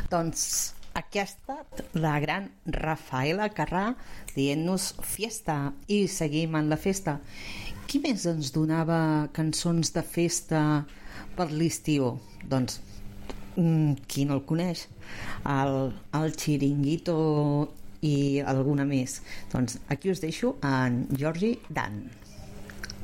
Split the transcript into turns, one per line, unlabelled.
Doncs aquí ha estat la gran Rafaela Carrà dient-nos fiesta, i seguim en la festa. Qui més ens donava cançons de festa per l'estiu? Doncs qui no el coneix? El Chiringuito i alguna més. Doncs aquí us deixo en Georgie Dan.